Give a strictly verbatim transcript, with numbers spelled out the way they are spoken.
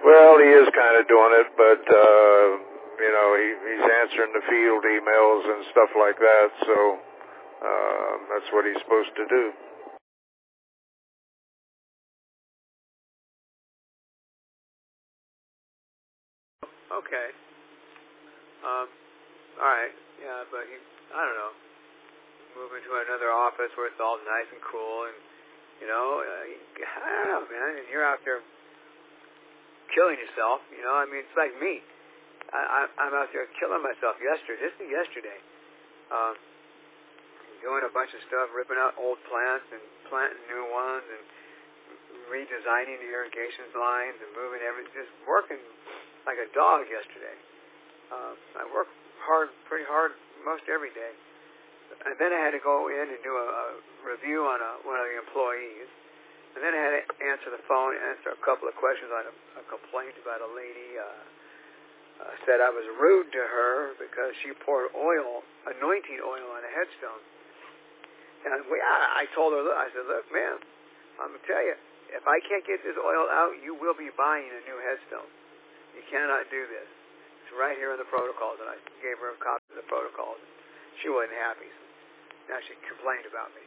Well, he is kind of doing it, but, uh, you know, he, he's answering the field emails and stuff like that, so uh, that's what he's supposed to do. Okay. Um, all right. Yeah, but he, I don't know, moving to another office where it's all nice and cool, and, you know, uh, I don't know, man, and you're out there killing yourself, you know, I mean, it's like me. I, I, I'm out there killing myself yesterday, just yesterday, um, doing a bunch of stuff, ripping out old plants and planting new ones and redesigning the irrigation lines and moving everything, just working like a dog yesterday. Um, I work hard, pretty hard most every day. And then I had to go in and do a, a review on a, one of the employees. And then I had to answer the phone, answer a couple of questions on a, a complaint about a lady uh, uh, said I was rude to her because she poured oil, anointing oil on a headstone. And we, I, I told her, I said, look, ma'am, I'm going to tell you, if I can't get this oil out, you will be buying a new headstone. You cannot do this. It's right here in the protocols. And I gave her a copy of the protocols. She wasn't happy. Now she complained about me.